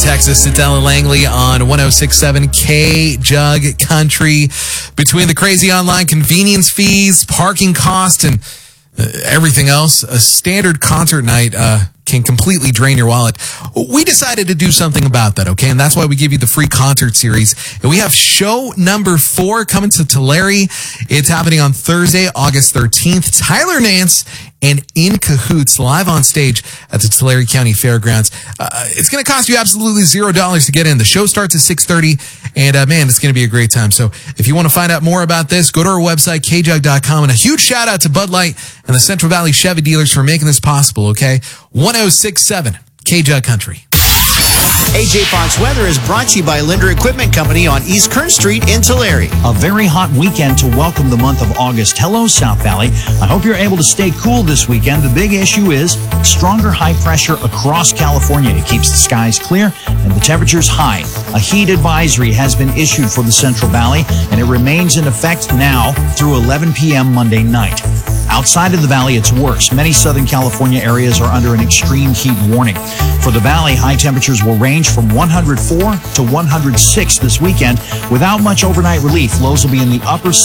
Texas. It's Ellen Langley on 106.7 K-Jug Country. Between the crazy online convenience fees, parking costs, and everything else, a standard concert night can completely drain your wallet. We decided to do something about that, okay? And that's why we give you the free concert series. And we have show number 4 coming to Tulare. It's happening on Thursday, August 13th. Tyler Nance and In Cahoots live on stage at the Tulare County Fairgrounds. It's going to cost you absolutely $0 to get in. The show starts at 6:30, and man, it's going to be a great time. So if you want to find out more about this, go to our website, kjug.com, and a huge shout out to Bud Light and the Central Valley Chevy dealers for making this possible, okay? 106.7 K-Jug Country. AJ Fox Weather is brought to you by Linder Equipment Company on East Kern Street in Tulare. A very hot weekend to welcome the month of August. Hello, South Valley. I hope you're able to stay cool this weekend. The big issue is stronger high pressure across California. It keeps the skies clear and the temperatures high. A heat advisory has been issued for the Central Valley, and it remains in effect now through 11 p.m. Monday night. Outside of the valley, it's worse. Many Southern California areas are under an extreme heat warning. For the valley, high temperatures will range from 104 to 106 this weekend. Without much overnight relief, lows will be in the upper